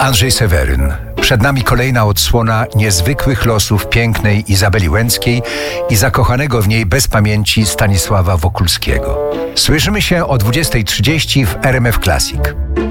Andrzej Seweryn. Przed nami kolejna odsłona niezwykłych losów pięknej Izabeli Łęckiej i zakochanego w niej bez pamięci Stanisława Wokulskiego. Słyszymy się o 20:30 w RMF Classic.